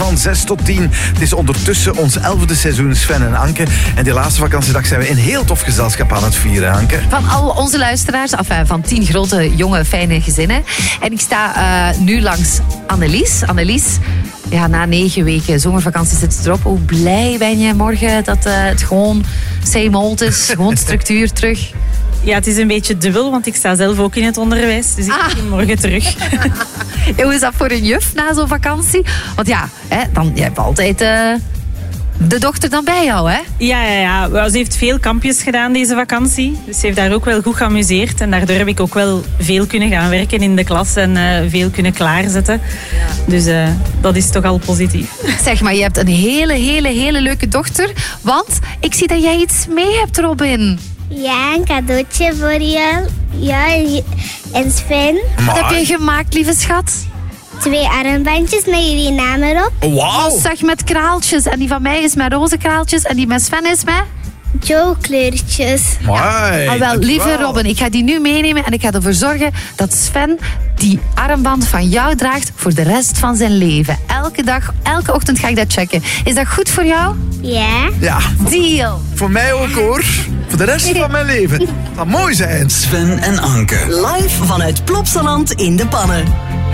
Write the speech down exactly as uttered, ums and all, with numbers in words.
van zes tot tien. Het is ondertussen ons elfde seizoen, Sven en Anke. En die laatste vakantiedag zijn we in heel tof gezelschap aan het vieren, Anke. Van al onze luisteraars, enfin, van tien grote, jonge, fijne gezinnen. En ik sta uh, nu langs Annelies. Annelies, ja, na negen weken zomervakantie zit het erop. Hoe blij ben je morgen dat uh, het gewoon same old is? Gewoon structuur terug? Ja, het is een beetje dubbel, want ik sta zelf ook in het onderwijs. Dus ik Ah. begin morgen terug. En hoe is dat voor een juf na zo'n vakantie? Want ja, hè, dan, je hebt altijd uh, de dochter dan bij jou, hè? Ja, ja, ja. Wel, ze heeft veel kampjes gedaan deze vakantie. Dus ze heeft daar ook wel goed geamuseerd. En daardoor heb ik ook wel veel kunnen gaan werken in de klas en uh, veel kunnen klaarzetten. Ja. Dus uh, dat is toch al positief. Zeg maar, je hebt een hele, hele, hele leuke dochter. Want ik zie dat jij iets mee hebt, Robin. Ja, een cadeautje voor jou. Ja, en Sven. Wat heb je gemaakt, lieve schat? Twee armbandjes met jullie naam erop. Wauw! Zeg, met kraaltjes. En die van mij is met roze kraaltjes. En die met Sven is met... Joe-kleurtjes. Mooi. Ah, wel, lieve Robin, ik ga die nu meenemen. En ik ga ervoor zorgen dat Sven die armband van jou draagt voor de rest van zijn leven. Elke dag, elke ochtend ga ik dat checken. Is dat goed voor jou? Ja. Ja, Deal. voor mij ook hoor. Voor de rest van mijn leven. Dat zou mooi zijn. Sven en Anke. Live vanuit Plopsaland in de Pannen.